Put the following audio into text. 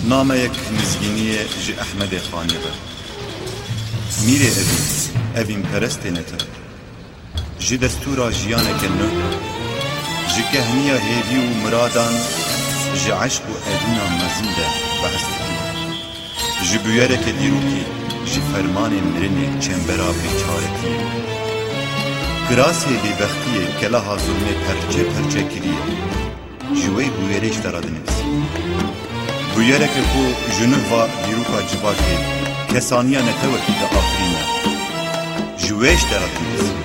نامeyek mizgîniyê ji Ehmedê Xanî be. Mîrê evîn perestê netin. Ji destûra jiyaneke nû, ji kehniya hêvî û miradan, ji eşq û edîna mezin de behs dikin. Ji bûyereke dîrokî, ji fermanê mirinê çembera bêçaretiyê. Girasê bêbextiyê keleha zulmê perçe perçe kiriye. Ji wê bûyerê ji te re dinivîsî. Bûyereke ku ji nûva dîroka civakê kesaniya netewekî de afirîne. Ji wê ji te re dinivîsî.